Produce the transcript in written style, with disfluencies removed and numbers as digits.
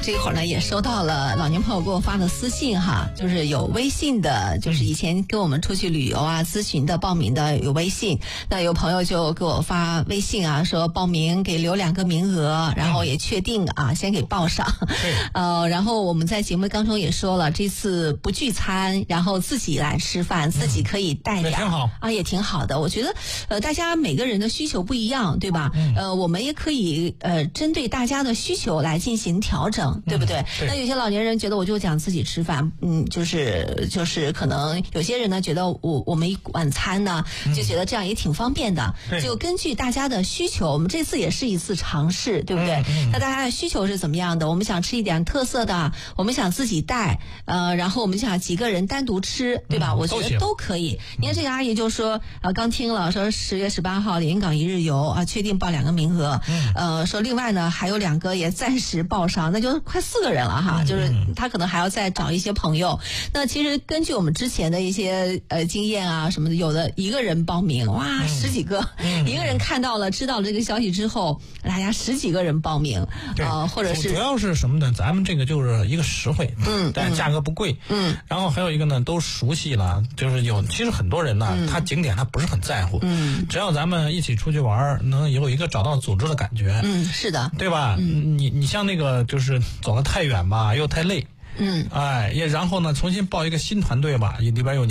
这会儿呢也收到了老年朋友给我发的私信哈，就是有微信的，就是以前跟我们出去旅游啊咨询的报名的有微信，那有朋友就给我发微信啊，说报名给留2个名额，然后也确定啊先给报上。然后我们在节目当中也说了，这次不聚餐，然后自己来吃饭，自己可以带点， 也挺好啊，也挺好的。我觉得大家每个人的需求不一样，对吧？我们也可以针对大家的需求来进行调整，对不对？那有些老年人觉得我就讲自己吃饭，就是可能有些人呢觉得我们一晚餐呢就觉得这样也挺方便的，就根据大家的需求，我们这次也是一次尝试，对不对？那大家的需求是怎么样的？我们想吃一点特色的，我们想自己带，然后我们想几个人单独吃，对吧？我觉得都可以。你看这个阿姨就说，刚听了说10月18号连云港一日游啊，确定报2个名额，说另外呢还有2个也暂时报上，那就快4个人了哈，就是他可能还要再找一些朋友。那其实根据我们之前的一些经验啊什么的，有的1个人报名，哇10几个，一个人看到了知道了这个消息之后，大家10几个人报名，或者是主要是什么呢？咱们这个就是一个实惠，但价格不贵，然后还有一个呢都熟悉了，就是其实很多人呢，他景点他不是很在乎，只要咱们一起出去玩，能有一个找到组织的感觉， 是的， 对吧？你像那个就是走得太远吧，又太累，然后呢重新报一个新团队吧，里边有